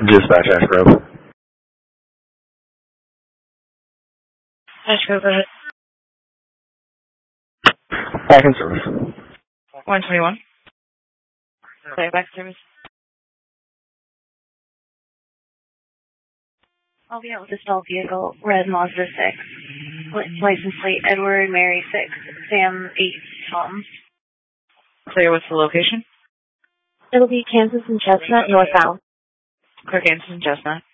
Dispatch Ash Grove. Ash Grove, go ahead. Back in service. 121. Okay, back in service. I'll be out with a stalled vehicle, red Mazda 6. License plate Edward Mary 6, Sam 8, Tom. So what's the location? It'll be Kansas and Chestnut, northbound. Clear Kansas and Chestnut.